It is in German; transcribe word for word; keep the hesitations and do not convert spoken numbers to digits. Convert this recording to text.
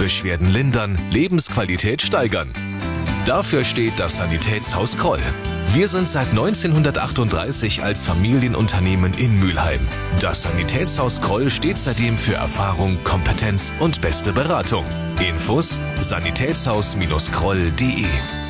Beschwerden lindern, Lebensqualität steigern. Dafür steht das Sanitätshaus Kroll. Wir sind seit neunzehnhundertachtunddreißig als Familienunternehmen in Mülheim. Das Sanitätshaus Kroll steht seitdem für Erfahrung, Kompetenz und beste Beratung. Infos: sanitätshaus Bindestrich kroll punkt de